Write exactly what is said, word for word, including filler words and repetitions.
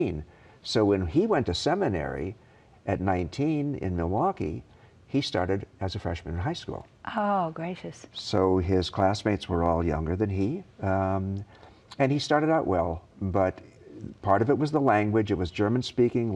So when he went to seminary at nineteen in Milwaukee, he started as a freshman in high school. Oh, gracious. So his classmates were all younger than he, um, and he started out well, but part of it was the language. It was German speaking,